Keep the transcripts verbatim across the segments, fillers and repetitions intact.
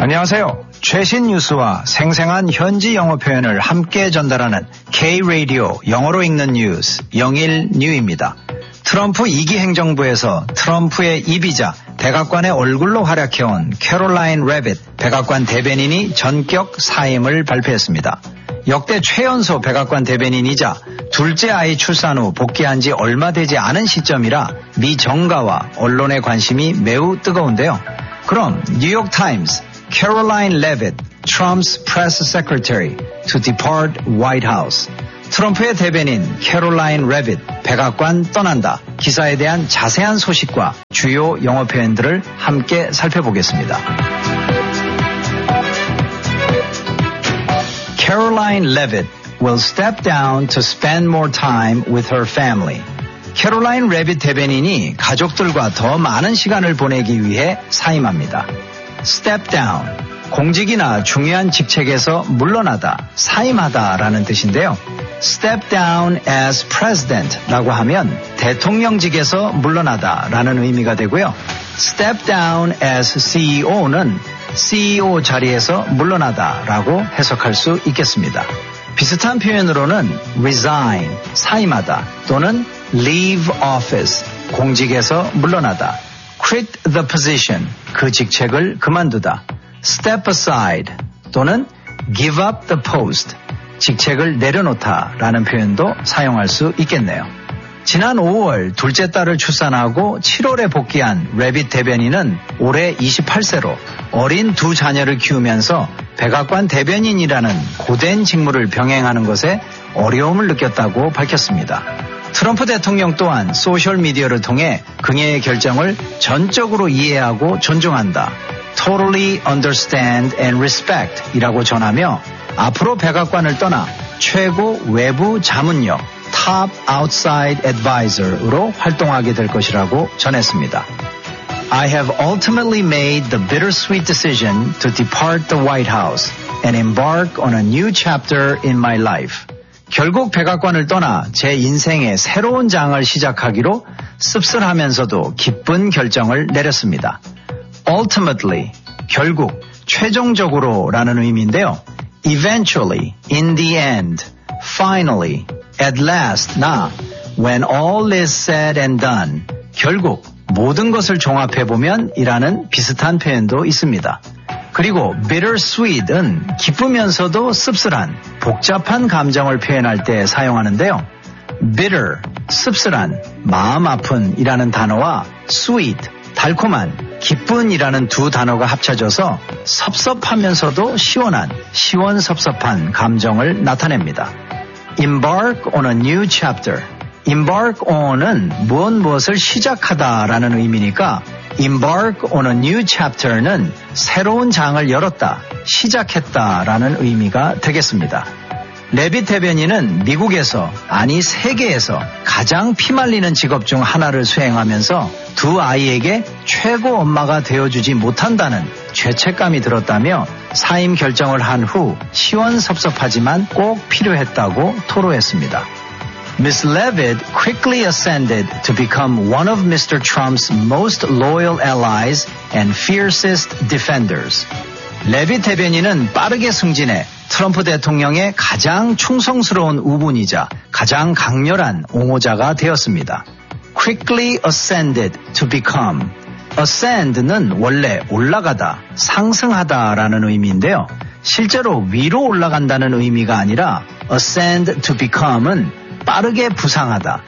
안녕하세요. 최신 뉴스와 생생한 현지 영어 표현을 함께 전달하는 K-Radio 영어로 읽는 뉴스 영일뉴입니다. 트럼프 이 기 행정부에서 트럼프의 입이자 백악관의 얼굴로 활약해온 캐롤라인 레빗 백악관 대변인이 전격 사임을 발표했습니다. 역대 최연소 백악관 대변인이자 둘째 아이 출산 후 복귀한 지 얼마 되지 않은 시점이라 미 정가와 언론의 관심이 매우 뜨거운데요. 그럼 뉴욕타임스 Caroline Leavitt, Trump's press secretary to depart White House. 트럼프의 대변인 캐롤라인 레빗, 백악관 떠난다. 기사에 대한 자세한 소식과 주요 영어 표현들을 함께 살펴보겠습니다. Caroline Leavitt will step down to spend more time with her family. 캐롤라인 레빗 대변인이 가족들과 더 많은 시간을 보내기 위해 사임합니다. Step down, 공직이나 중요한 직책에서 물러나다, 사임하다라는 뜻인데요. Step down as president라고 하면 대통령직에서 물러나다라는 의미가 되고요. Step down as 씨이오는 씨이오 자리에서 물러나다라고 해석할 수 있겠습니다. 비슷한 표현으로는 resign, 사임하다 또는 leave office, 공직에서 물러나다. quit the position, 그 직책을 그만두다. step aside 또는 give up the post, 직책을 내려놓다 라는 표현도 사용할 수 있겠네요. 지난 오월 둘째 딸을 출산하고 칠월에 복귀한 레빗 대변인은 올해 이십팔 세로 어린 두 자녀를 키우면서 백악관 대변인이라는 고된 직무를 병행하는 것에 어려움을 느꼈다고 밝혔습니다. 트럼프 대통령 또한 소셜미디어를 통해 그녀의 결정을 전적으로 이해하고 존중한다. Totally understand and respect 이라고 전하며 앞으로 백악관을 떠나 최고 외부 자문역 Top Outside Advisor으로 활동하게 될 것이라고 전했습니다. I have ultimately made the bittersweet decision to depart the White House and embark on a new chapter in my life. 결국 백악관을 떠나 제 인생의 새로운 장을 시작하기로 씁쓸하면서도 기쁜 결정을 내렸습니다. Ultimately, 결국, 최종적으로 라는 의미인데요. Eventually, in the end, finally, at last, 나, when all is said and done, 결국 모든 것을 종합해보면 이라는 비슷한 표현도 있습니다. 그리고 bittersweet은 기쁘면서도 씁쓸한, 복잡한 감정을 표현할 때 사용하는데요. bitter, 씁쓸한, 마음 아픈 이라는 단어와 sweet, 달콤한, 기쁜이라는 두 단어가 합쳐져서 섭섭하면서도 시원한, 시원섭섭한 감정을 나타냅니다. embark on a new chapter. embark on은 무엇 무엇을 시작하다라는 의미니까 embark on a new chapter는 새로운 장을 열었다, 시작했다라는 의미가 되겠습니다. 레빗 대변인은 미국에서, 아니 세계에서 가장 피말리는 직업 중 하나를 수행하면서 두 아이에게 최고 엄마가 되어주지 못한다는 죄책감이 들었다며 사임 결정을 한 후 시원섭섭하지만 꼭 필요했다고 토로했습니다. Miss Leavitt quickly ascended to become one of 미스터 Trump's most loyal allies and fiercest defenders. 레빗 대변인은 빠르게 승진해 트럼프 대통령의 가장 충성스러운 우분이자 가장 강렬한 옹호자가 되었습니다. Quickly ascended to become. ascend는 원래 올라가다, 상승하다라는 의미인데요. 실제로 위로 올라간다는 의미가 아니라 ascend to become은 빠르게 부상하다,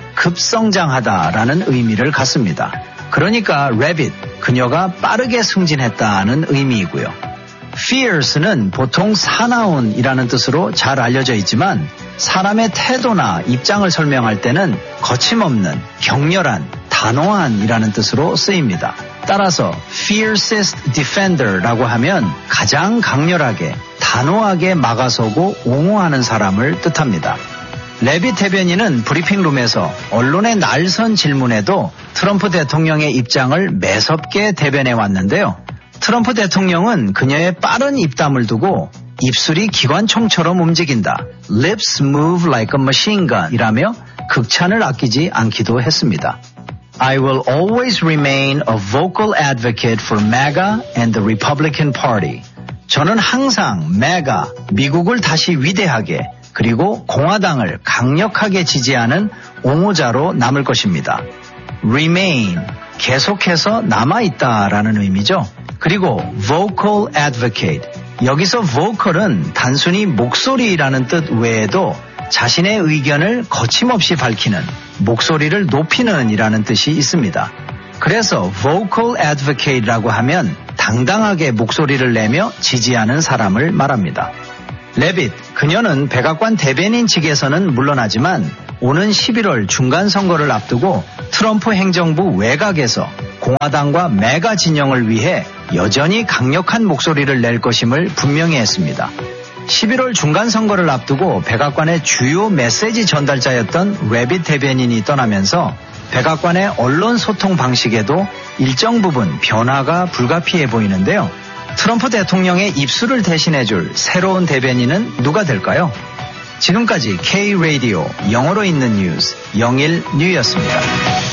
급성장하다라는 의미를 갖습니다. 그러니까 레빗, 그녀가 빠르게 승진했다는 의미이고요. fierce는 보통 사나운이라는 뜻으로 잘 알려져 있지만 사람의 태도나 입장을 설명할 때는 거침없는, 격렬한, 단호한이라는 뜻으로 쓰입니다. 따라서 fiercest defender라고 하면 가장 강렬하게, 단호하게 막아서고 옹호하는 사람을 뜻합니다. 레빗 대변인은 브리핑룸에서 언론의 날선 질문에도 트럼프 대통령의 입장을 매섭게 대변해 왔는데요. 트럼프 대통령은 그녀의 빠른 입담을 두고 입술이 기관총처럼 움직인다. Lips move like a machine gun 이라며 극찬을 아끼지 않기도 했습니다. I will always remain a vocal advocate for MAGA and the Republican Party. 저는 항상 메가, 미국을 다시 위대하게, 그리고 공화당을 강력하게 지지하는 옹호자로 남을 것입니다. remain, 계속해서 남아있다라는 의미죠. 그리고 vocal advocate, 여기서 vocal은 단순히 목소리라는 뜻 외에도 자신의 의견을 거침없이 밝히는, 목소리를 높이는 이라는 뜻이 있습니다. 그래서 vocal advocate라고 하면 당당하게 목소리를 내며 지지하는 사람을 말합니다. 레빗, 그녀는 백악관 대변인 직에서는 물러나지만 오는 십일월 중간선거를 앞두고 트럼프 행정부 외곽에서 공화당과 메가 진영을 위해 여전히 강력한 목소리를 낼 것임을 분명히 했습니다. 십일월 중간선거를 앞두고 백악관의 주요 메시지 전달자였던 레빗 대변인이 떠나면서 백악관의 언론 소통 방식에도 일정 부분 변화가 불가피해 보이는데요. 트럼프 대통령의 입술을 대신해줄 새로운 대변인은 누가 될까요? 지금까지 K-라디오 영어로 읽는 뉴스 영일 뉴였습니다.